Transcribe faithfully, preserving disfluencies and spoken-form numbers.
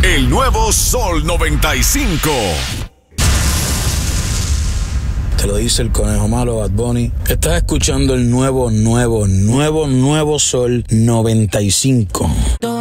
El nuevo Sol noventa y cinco. Te lo dice el conejo malo, Bad Bunny. Estás escuchando el nuevo, nuevo, nuevo, nuevo Sol noventa y cinco.